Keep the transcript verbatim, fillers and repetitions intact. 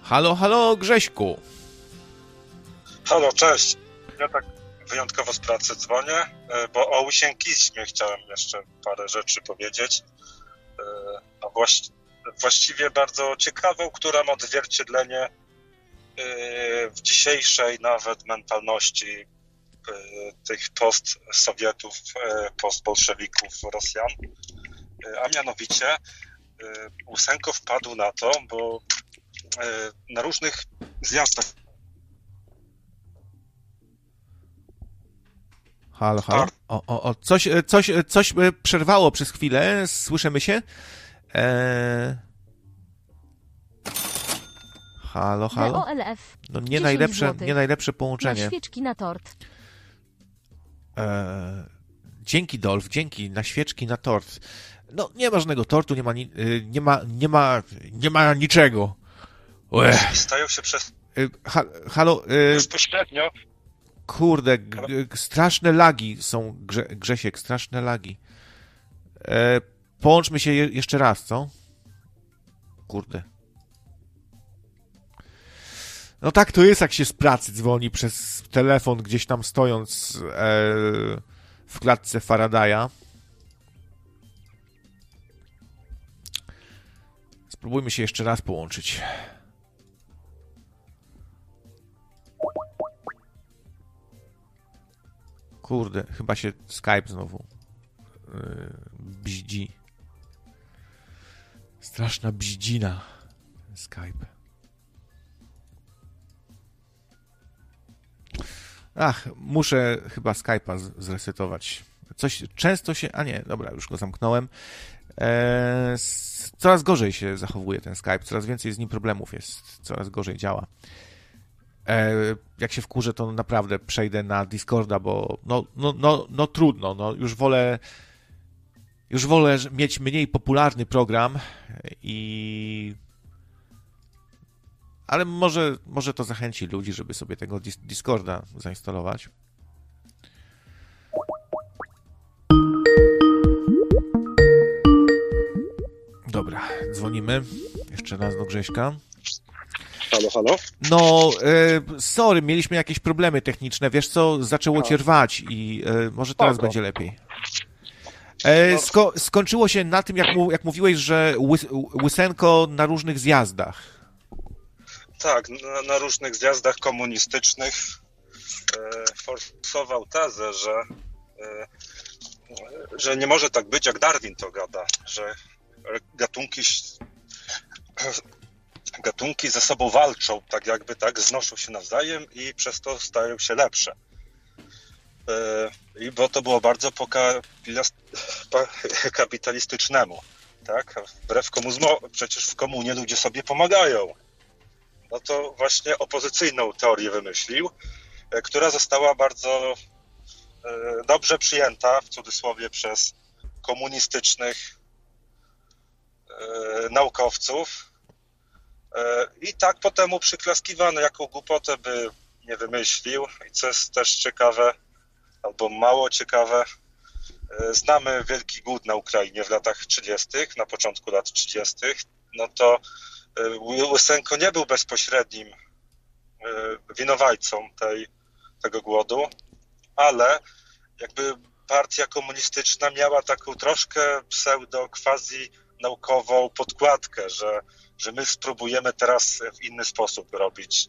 Halo, halo, Grześku. Halo, cześć. Ja tak wyjątkowo z pracy dzwonię, bo o łysiękizmie chciałem jeszcze parę rzeczy powiedzieć. No właści- właściwie bardzo ciekawą, która ma odzwierciedlenie w dzisiejszej nawet mentalności tych post-Sowietów, post-bolszewików, Rosjan. A mianowicie Łysenko wpadł na to, bo na różnych zjazdach. Halo, halo. O, o, o, coś, coś, coś przerwało przez chwilę. Słyszymy się? Eee... Halo, halo. D O L F. No nie najlepsze, nie najlepsze połączenie. Na świeczki na tort. Eee... Dzięki, Dolf, dzięki. Na świeczki, na tort. No nie ma żadnego tortu, nie ma, ni- nie ma, nie ma, nie ma niczego. Ue. Stają się przez... Ha, halo. Bezpośrednio. Kurde, g- g- straszne lagi są, Grze- Grzesiek, straszne lagi. E, połączmy się je- jeszcze raz, co? Kurde. No tak to jest, jak się z pracy dzwoni przez telefon, gdzieś tam stojąc e, w klatce Faradaya. Spróbujmy się jeszcze raz połączyć. Kurde, chyba się Skype znowu yy, bździ. Straszna bździna. Skype. Ach, muszę chyba Skype'a z- zresetować. Coś często się... A nie, dobra, już go zamknąłem. Eee, s- coraz gorzej się zachowuje ten Skype, coraz więcej z nim problemów jest, coraz gorzej działa. E, jak się wkurzę, to naprawdę przejdę na Discorda, bo no, no, no, no trudno, no już wolę już wolę mieć mniej popularny program i ale może, może to zachęci ludzi, żeby sobie tego dis- Discorda zainstalować. Dobra, dzwonimy jeszcze raz do Grześka. Halo, halo? No, e, sorry, mieliśmy jakieś problemy techniczne, wiesz co, zaczęło cię rwać i e, może teraz Spoko. będzie lepiej. E, sko- skończyło się na tym, jak, mu- jak mówiłeś, że łys- Łysenko na różnych zjazdach. Tak, na, na różnych zjazdach komunistycznych e, forsował tezę, że, e, że nie może tak być, jak Darwin to gada, że gatunki gatunki ze sobą walczą, tak jakby tak, znoszą się nawzajem i przez to stają się lepsze. I bo to było bardzo po kapitalistycznemu, tak? Wbrew komunizmowi, przecież w komunie ludzie sobie pomagają. No to właśnie opozycyjną teorię wymyślił, która została bardzo dobrze przyjęta, w cudzysłowie, przez komunistycznych naukowców. I tak potem mu przyklaskiwano, jaką głupotę by nie wymyślił. I co jest też ciekawe, albo mało ciekawe, znamy wielki głód na Ukrainie w latach trzydziestych, na początku lat trzydziestych. No to Łysenko nie był bezpośrednim winowajcą tej, tego głodu, ale jakby partia komunistyczna miała taką troszkę pseudo-quasi naukową podkładkę, że że my spróbujemy teraz w inny sposób robić